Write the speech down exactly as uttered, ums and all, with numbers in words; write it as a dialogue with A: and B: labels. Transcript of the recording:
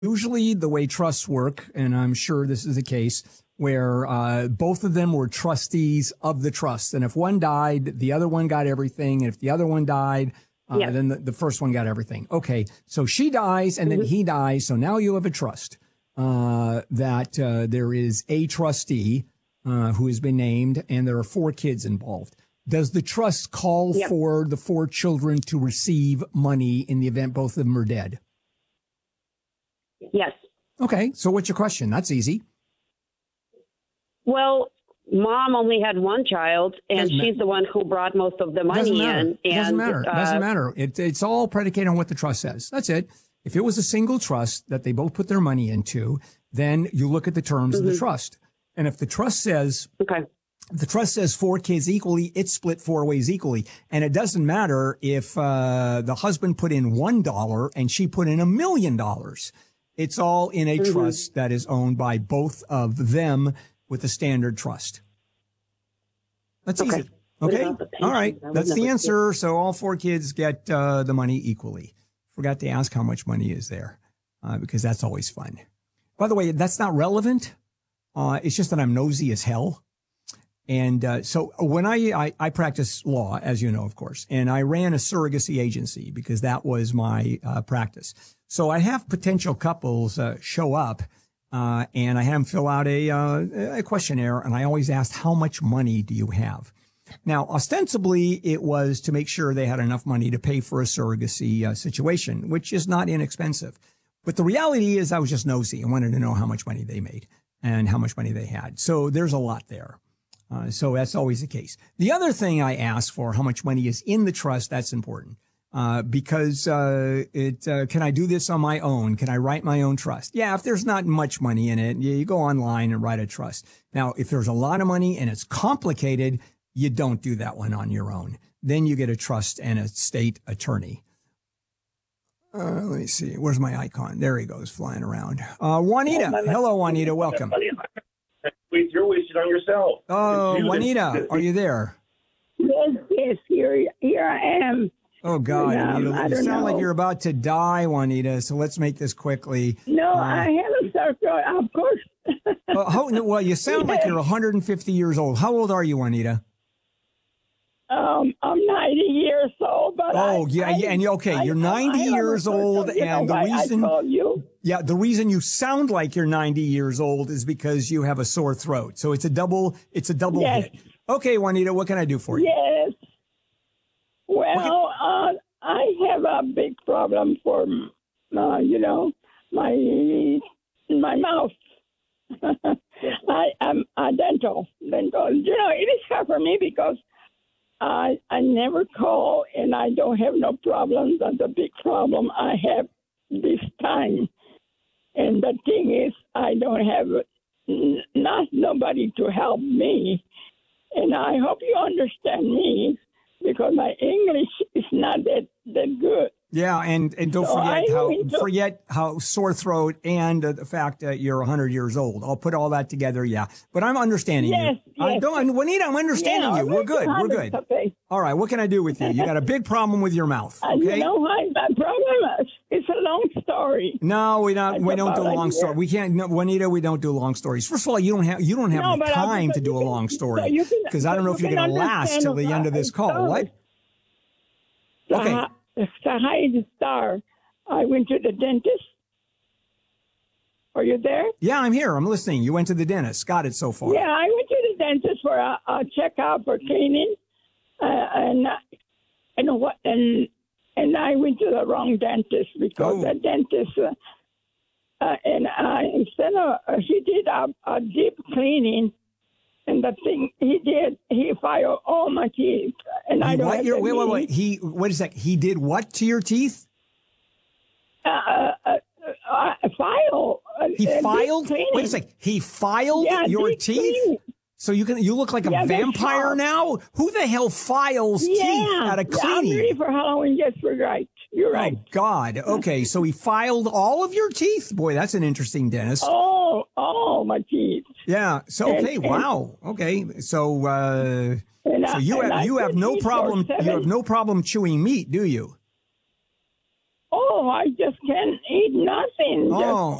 A: Usually the way trusts work, and I'm sure this is the case, where uh, both of them were trustees of the trust. And if one died, the other one got everything. And if the other one died, uh, yeah. then the, the first one got everything. Okay, so she dies and mm-hmm. then he dies. So now you have a trust uh, that uh, there is a trustee uh, who has been named, and there are four kids involved. Does the trust call yep. for the four children to receive money in the event both of them are dead?
B: Yes.
A: Okay, so what's your question? That's easy.
B: Well, Mom only had one child, and
A: doesn't
B: she's
A: ma-
B: the one who brought most of the money
A: doesn't
B: in.
A: It doesn't
B: and,
A: matter. It
B: uh,
A: doesn't matter. It, it's all predicated on what the trust says. That's it. If it was a single trust that they both put their money into, then you look at the terms mm-hmm. of the trust. And if the trust says,
B: okay.
A: the trust says four kids equally, it's split four ways equally. And it doesn't matter if uh, the husband put in one dollar and she put in a million dollars. It's all in a mm-hmm. trust that is owned by both of them with a standard trust. That's
B: okay.
A: easy. Okay. All right. That's the answer. So all four kids get uh, the money equally. Forgot to ask how much money is there uh, because that's always fun. By the way, that's not relevant. Uh, it's just that I'm nosy as hell. And uh, so when I, I, I practice law, as you know, of course, and I ran a surrogacy agency because that was my uh, practice. So I have potential couples uh, show up uh, and I have them fill out a, uh, a questionnaire. And I always asked, how much money do you have? Now, ostensibly, it was to make sure they had enough money to pay for a surrogacy uh, situation, which is not inexpensive. But the reality is I was just nosy and wanted to know how much money they made and how much money they had. So there's a lot there. Uh, so that's always the case. The other thing I ask for, how much money is in the trust, that's important. Uh, because, uh, it, uh, can I do this on my own? Can I write my own trust? Yeah. If there's not much money in it, you, you go online and write a trust. Now, if there's a lot of money and it's complicated, you don't do that one on your own. Then you get a trust and a state attorney. Uh, let me see. Where's my icon? There he goes flying around. Uh, Juanita. Hello, Juanita. Welcome.
C: You're wasting on yourself.
A: Oh, Juanita, are you there?
D: Yes, yes, here, here I am.
A: Oh, God,
D: um,
A: Juanita, you sound know. like you're about to die, Juanita, so let's make this quickly.
D: No,
A: uh,
D: I have a circle, of course.
A: well, how, well, you sound yes. like you're one hundred fifty years old. How old are you, Juanita?
D: Um, I'm ninety years old, but
A: oh
D: I,
A: yeah,
D: I,
A: yeah, and okay,
D: I,
A: you're ninety
D: I, I
A: years old,
D: you know
A: and the reason,
D: I told you.
A: yeah, the reason you sound like you're ninety years old is because you have a sore throat. So it's a double, it's a double
D: yes.
A: hit. Okay, Juanita, what can I do for you?
D: Yes. Well, uh, I have a big problem for, uh, you know, my my mouth. I am a dental, dental. You know, it is hard for me because I I never call and I don't have no problems. And the big problem I have this time, and the thing is, I don't have n- not nobody to help me, and I hope you understand me because my English is not that that good.
A: Yeah, and, and don't
D: so
A: forget
D: I
A: how
D: to-
A: forget how sore throat and uh, the fact that you're one hundred years old. I'll put all that together. Yeah, but I'm understanding
D: yes,
A: you.
D: Yes.
A: I don't, Juanita, I'm understanding
D: yeah,
A: you. We're good. We're good.
D: Okay.
A: All right. What can I do with you? You got a big problem with your mouth. Okay.
D: Uh, you know what? My problem is it's a long story.
A: No, we don't.
D: It's
A: We don't do
D: about a
A: long
D: year.
A: stories. We can't. No, Juanita, we don't do long stories. First of all, you don't have you don't have
D: No,
A: the
D: but I-
A: time
D: but
A: to do
D: you
A: a
D: can-
A: long
D: so
A: story
D: you can-
A: because I don't know
D: so
A: if you're
D: you
A: going to
D: can
A: last till the
D: understand
A: end of this call.
D: the-
A: What?
D: The,
A: Okay.
D: hi- the high star. I went to the dentist. Are you there?
A: Yeah, I'm here. I'm listening. You went to the dentist. Got it so far.
D: Yeah, I went to the dentist for a, a checkup for cleaning, uh, and and what and and I went to the wrong dentist because
A: Oh.
D: the dentist uh, uh, and I instead of uh, he did a, a deep cleaning, and the thing he did he filed all my teeth, and I
A: He
D: don't
A: what?
D: have
A: Your-
D: the
A: wait, wait,
D: need.
A: wait. He what is that? He did what to your teeth?
D: Uh, uh, uh, uh, file. Uh,
A: He
D: uh, deep
A: filed.
D: cleaning.
A: Wait a second. He filed
D: Yeah,
A: your
D: deep
A: teeth.
D: cleaning.
A: So you can you look like a
D: Yeah, they're
A: vampire
D: sharp.
A: now. Who the hell files
D: Yeah,
A: teeth at a
D: yeah, I'm ready
A: cleaning?
D: for Halloween. Yes, we're right. You're right.
A: Oh God. Okay, so he filed all of your teeth. Boy, that's an interesting dentist.
D: Oh, oh, my teeth.
A: Yeah. So
D: And-
A: okay.
D: and-
A: Wow. Okay. So uh,
D: And
A: so
D: I-
A: you
D: and
A: have
D: I
A: you have
D: could
A: no
D: eat for
A: problem. You
D: seven-
A: have no problem chewing meat, do you?
D: Oh, I just can't eat nothing. Just
A: Oh,